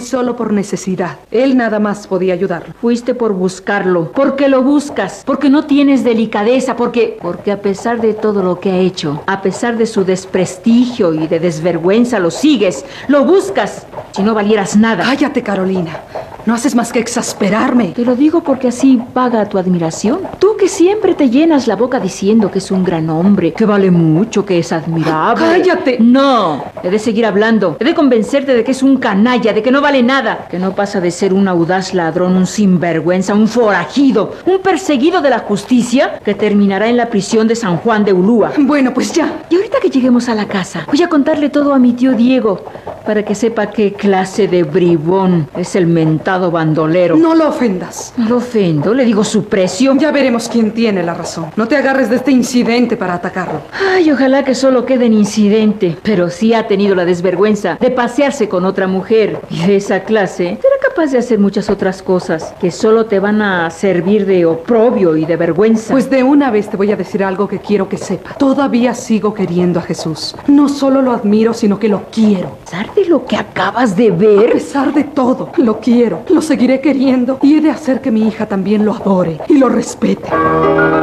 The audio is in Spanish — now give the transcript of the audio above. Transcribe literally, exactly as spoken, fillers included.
solo por necesidad. Él nada más podía ayudarlo. Fuiste por buscarlo, porque lo buscas, porque no tienes delicadeza, porque... Porque a pesar de todo lo que ha hecho, a pesar de su desprestigio y de desvergüenza, lo sigues, lo buscas, si no valieras nada. Cállate, Carolina. No haces más que exasperarme. Te lo digo porque así paga tu admiración. Tú que siempre te llenas la boca diciendo que es un gran hombre, que vale mucho, que es admirable. ¡Cállate! No, he de seguir hablando. He de convencerte de que es un canalla, de que no vale nada, que no pasa de ser un audaz ladrón, un sinvergüenza, un forajido, un perseguido de la justicia que terminará en la prisión de San Juan de Ulúa. Bueno, pues ya. Y ahorita que lleguemos a la casa, voy a contarle todo a mi tío Diego, para que sepa qué clase de bribón es el mentado bandolero. No lo ofendas. No lo ofendo, le digo su precio. Ya veremos quién tiene la razón. No te agarres de este incidente para atacarlo. Ay, ojalá que solo quede en incidente. Pero si ha tenido la desvergüenza de pasearse con otra mujer y de esa clase, será capaz de hacer muchas otras cosas que solo te van a servir de oprobio y de vergüenza. Pues de una vez te voy a decir algo que quiero que sepa. Todavía sigo queriendo a Jesús. No solo lo admiro, sino que lo quiero. A pesar de lo que acabas de ver, A pesar de todo, lo quiero. Lo seguiré queriendo y he de hacer que mi hija también lo adore y lo respete.